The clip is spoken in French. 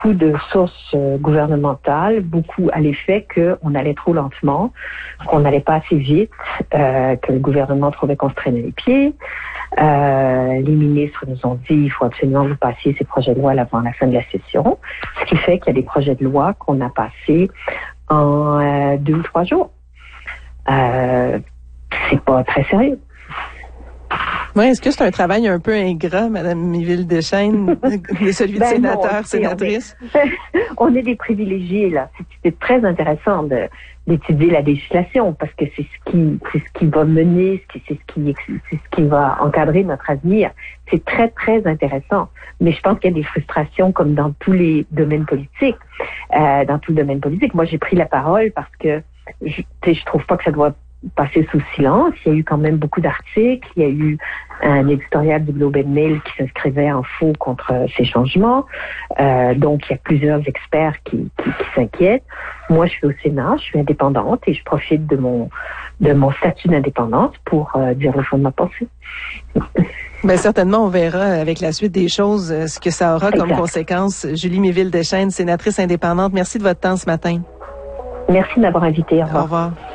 beaucoup de sources gouvernementales, beaucoup à l'effet qu'on allait trop lentement, qu'on n'allait pas assez vite, que le gouvernement trouvait qu'on se traînait les pieds. Les ministres nous ont dit il faut absolument vous passiez ces projets de loi avant la fin de la session, ce qui fait qu'il y a des projets de loi qu'on a passés en 2 ou 3 jours. C'est pas très sérieux. Oui, est-ce que c'est un travail un peu ingrat, Mme Miville-Deschênes, celui de sénateur, sénatrice? On est des privilégiés, là. C'est très intéressant d'étudier la législation parce que c'est ce qui va mener, c'est ce qui va encadrer notre avenir. C'est très, très intéressant. Mais je pense qu'il y a des frustrations comme dans tous les domaines politiques. Dans tout le domaine politique. Moi, j'ai pris la parole parce que je trouve pas que ça doit passer sous silence. Il y a eu quand même beaucoup d'articles. Il y a eu un éditorial du Globe and Mail qui s'inscrivait en faux contre ces changements. Donc, il y a plusieurs experts qui s'inquiètent. Moi, je suis au Sénat, je suis indépendante et je profite de mon statut d'indépendante pour dire le fond de ma pensée. Bien, certainement, on verra avec la suite des choses ce que ça aura comme conséquence. Julie Miville-Deschênes, sénatrice indépendante, merci de votre temps ce matin. Merci de m'avoir invitée. Au revoir. Au revoir.